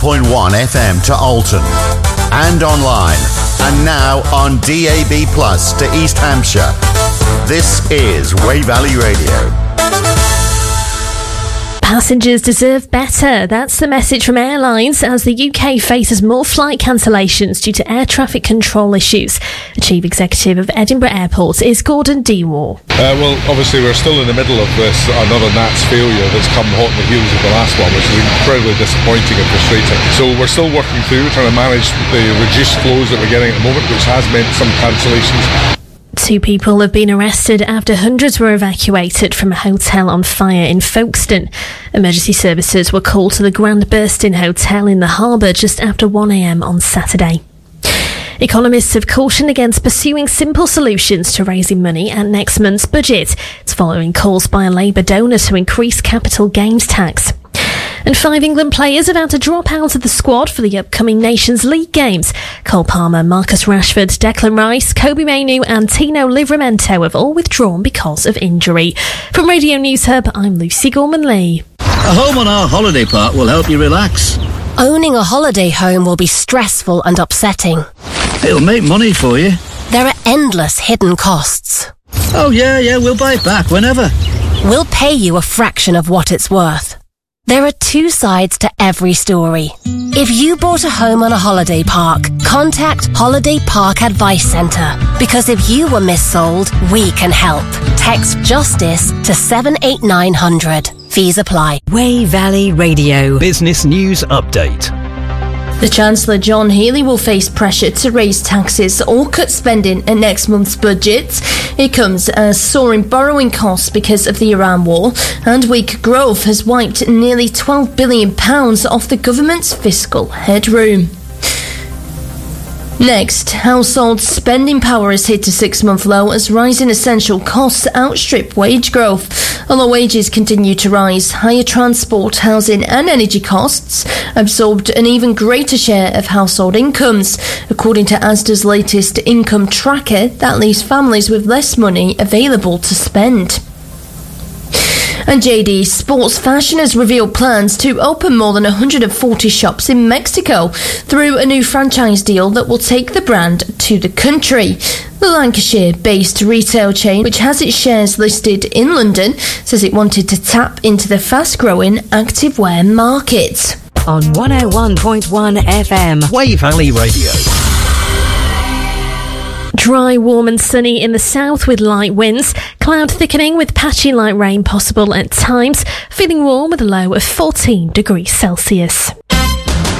101.1 FM to Alton and online, and now on DAB Plus to East Hampshire. This is Wey Valley Radio. Passengers deserve better. That's the message from airlines as the UK faces more flight cancellations due to air traffic control issues. The Chief Executive of Edinburgh Airport is Gordon Dewar. Well, obviously we're still in the middle of this, another NATS failure that's come hot on the heels of the last one, which is incredibly disappointing and frustrating. So we're still working through, trying to manage the reduced flows that we're getting at the moment, which has meant some cancellations. 2 people have been arrested after hundreds were evacuated from a hotel on fire in Folkestone. Emergency services were called to the Grand Bursting Hotel in the harbour just after 1 a.m. on Saturday. Economists have cautioned against pursuing simple solutions to raising money at next month's budget. It's following calls by a Labour donor to increase capital gains tax. And 5 England players are about to drop out of the squad for the upcoming Nations League games. Cole Palmer, Marcus Rashford, Declan Rice, Kobe Mainoo and Tino Livramento have all withdrawn because of injury. From Radio News Hub, I'm Lucy Gorman-Lee. A home on our holiday park will help you relax. Owning a holiday home will be stressful and upsetting. It'll make money for you. There are endless hidden costs. Oh yeah, we'll buy it back whenever. We'll pay you a fraction of what it's worth. There are 2 sides to every story. If you bought a home on a holiday park, contact Holiday Park Advice Centre. Because if you were missold, we can help. Text JUSTICE to 78900. Fees apply. Wey Valley Radio. Business News Update. The Chancellor John Healey will face pressure to raise taxes or cut spending in next month's budget. It comes as soaring borrowing costs because of the Iran war and weak growth has wiped nearly £12 billion off the government's fiscal headroom. Next, household spending power is hit a 6-month low as rising essential costs outstrip wage growth. Although wages continue to rise, higher transport, housing and energy costs absorbed an even greater share of household incomes. According to Asda's latest income tracker, that leaves families with less money available to spend. And JD Sports Fashion has revealed plans to open more than 140 shops in Mexico through a new franchise deal that will take the brand to the country. The Lancashire-based retail chain, which has its shares listed in London, says it wanted to tap into the fast-growing activewear market. On 101.1 FM, Wey Valley Radio. Dry, warm and sunny in the south with light winds. Cloud thickening with patchy light rain possible at times. Feeling warm with a low of 14 degrees Celsius.